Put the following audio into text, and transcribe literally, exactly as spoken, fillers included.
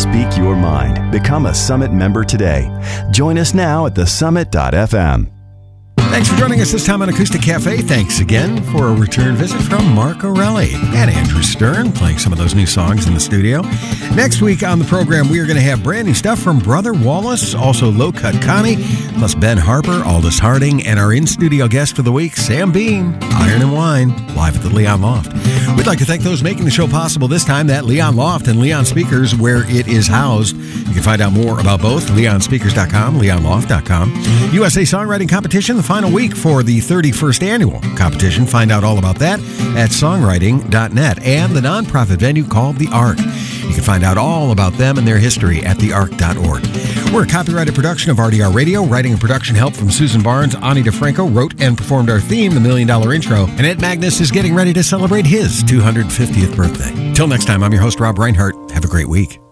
Speak your mind. Become a Summit member today. Join us now at the summit dot f m. Thanks for joining us this time on Acoustic Cafe. Thanks again for a return visit from Mark Orelli and Andrew Stern, playing some of those new songs in the studio. Next week on the program, we are going to have brand new stuff from Brother Wallace, also Low Cut Connie, plus Ben Harper, Aldous Harding, and our in-studio guest for the week, Sam Beam, Iron and Wine, live at the Leon Loft. We'd like to thank those making the show possible this time, that Leon Loft and Leon Speakers, where it is housed. You can find out more about both, leon speakers dot com, leon loft dot com. U S A Songwriting Competition, the final week for the thirty-first annual competition. Find out all about that at songwriting dot net, and the nonprofit venue called The Ark. You can find out all about them and their history at the ark dot org. We're a copyrighted production of R D R Radio. Writing and production help from Susan Barnes. Ani DeFranco wrote and performed our theme, The Million Dollar Intro. And Ed Magnus is getting ready to celebrate his two hundred fiftieth birthday. Till next time, I'm your host, Rob Reinhart. Have a great week.